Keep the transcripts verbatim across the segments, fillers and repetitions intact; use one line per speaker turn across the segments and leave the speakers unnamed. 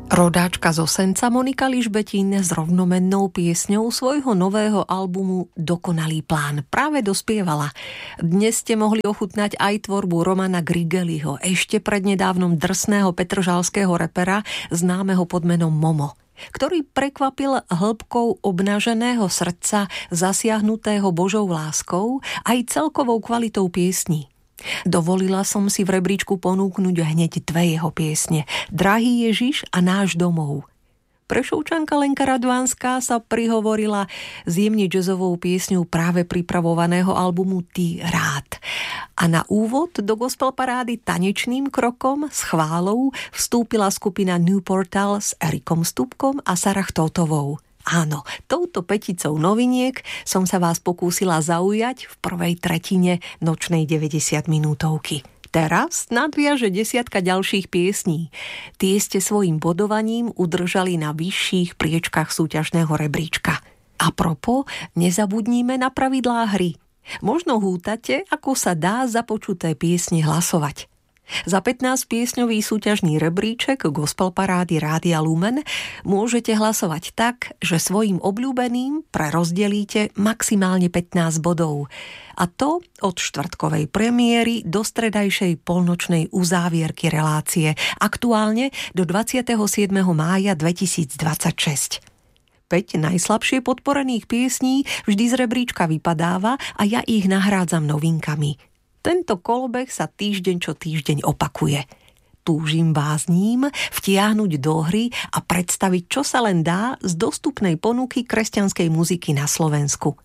Rodáčka z Osenca Monika Ližbetín s rovnomennou piesňou svojho nového albumu Dokonalý plán práve dospievala. Dnes ste mohli ochutnať aj tvorbu Romana Grigeliho, ešte prednedávnom drsného petržalského repera, známeho pod menom Momo, ktorý prekvapil hĺbkou obnaženého srdca, zasiahnutého Božou láskou, aj celkovou kvalitou piesní. Dovolila som si v rebríčku ponúknuť hneď dve jeho piesne, Drahý Ježiš a Náš domov. Prešovčanka Lenka Radvánska sa prihovorila s jemne jazzovou piesňou práve pripravovaného albumu Ty rád. A na úvod do gospel parády tanečným krokom s chválou vstúpila skupina New Portal s Erikom Stupkom a Sarah Tótovou. Áno, touto peticou noviniek som sa vás pokúsila zaujať v prvej tretine nočnej deväťdesiatminútovky. Teraz nadviaže desiatka ďalších piesní. Tie ste svojím bodovaním udržali na vyšších priečkách súťažného rebríčka. A propo, nezabudníme na pravidlá hry. Možno hútate, ako sa dá za počuté piesne hlasovať. Za pätnásťpiesňový súťažný rebríček gospel parády Rádia Lumen môžete hlasovať tak, že svojim obľúbeným prerozdelíte maximálne pätnásť bodov. A to od štvrtkovej premiéry do stredajšej polnočnej uzávierky relácie, aktuálne do dvadsiateho siedmeho mája dvetisícdvadsaťšesť. päť najslabšie podporených piesní vždy z rebríčka vypadáva a ja ich nahrádzam novinkami. Tento kolobeh sa týždeň čo týždeň opakuje. Túžim vás ním vtiahnuť do hry a predstaviť, čo sa len dá z dostupnej ponuky kresťanskej muziky na Slovensku.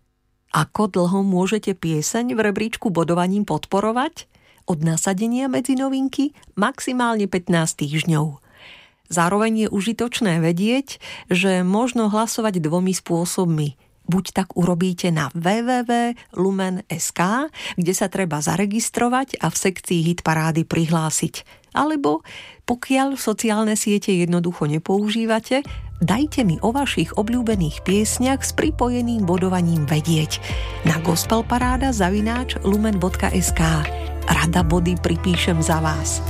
Ako dlho môžete pieseň v rebríčku bodovaním podporovať? Od nasadenia medzi novinky maximálne pätnásť týždňov. Zároveň je užitočné vedieť, že možno hlasovať dvomi spôsobmi. Buď tak urobíte na w w w bodka lumen bodka es ká, kde sa treba zaregistrovať a v sekcii hit parády prihlásiť. Alebo pokiaľ sociálne siete jednoducho nepoužívate, dajte mi o vašich obľúbených piesniach s pripojeným bodovaním vedieť na gospelparáda zavináč lumen bodka es ká. Rada body pripíšem za vás.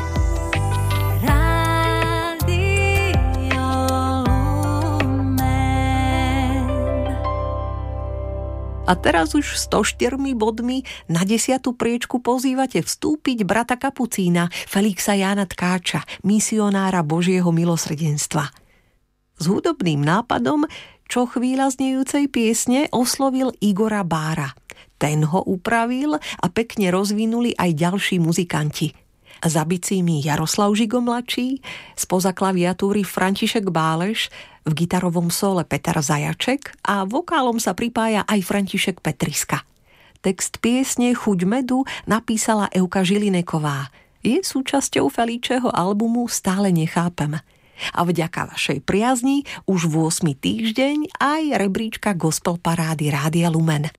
A teraz už sto štyrmi bodmi na desiatu priečku pozývate vstúpiť brata kapucína Felixa Jána Tkáča, misionára Božieho milosrdenstva. S hudobným nápadom čo chvíľa znejúcej piesne oslovil Igora Bára. Ten ho upravil a pekne rozvinuli aj ďalší muzikanti. Za bicími Jaroslav Žigo mladší, spoza klaviatúry František Báleš, v gitarovom sole Peter Zajaček a vokálom sa pripája aj František Petriska. Text piesne Chuť medu napísala Euka Žilineková. Je súčasťou Feličeho albumu Stále nechápem. A vďaka vašej priazni už v ôsmy týždeň aj rebríčka gospel parády Rádia Lumen.